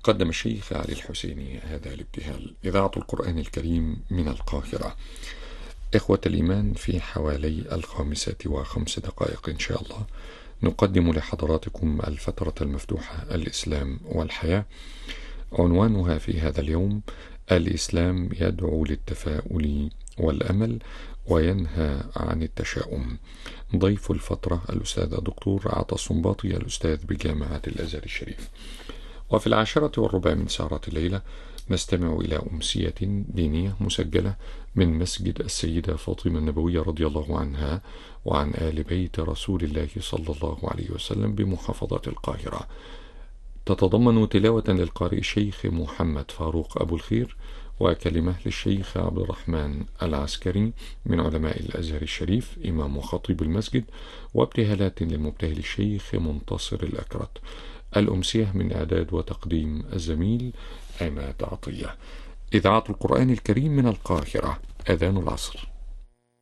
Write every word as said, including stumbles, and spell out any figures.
قدم الشيخ علي الحسيني هذا الابتهال. إذاعة القرآن الكريم من القاهرة. إخوة الإيمان، في حوالي الخامسة وخمس دقائق إن شاء الله نقدم لحضراتكم الفترة المفتوحة الإسلام والحياة، عنوانها في هذا اليوم: الإسلام يدعو للتفاؤل والأمل وينهى عن التشاؤم. ضيف الفترة الأستاذ الدكتور عطا الصنباطي، الأستاذ بجامعة الأزهر الشريف. وفي العاشرة والربع من سهرة الليلة نستمع إلى أمسية دينية مسجلة من مسجد السيدة فاطمة النبوية رضي الله عنها وعن آل بيت رسول الله صلى الله عليه وسلم بمحافظة القاهرة، تتضمن تلاوة للقارئ الشيخ محمد فاروق أبو الخير، وكلمة للشيخ عبد الرحمن العسكري من علماء الأزهر الشريف إمام وخطيب المسجد، وابتهالات للمبتهل الشيخ منتصر الأكرت. الأمسية من إعداد وتقديم الزميل عماد عطية. إذاعة القرآن الكريم من القاهرة. أذان العصر.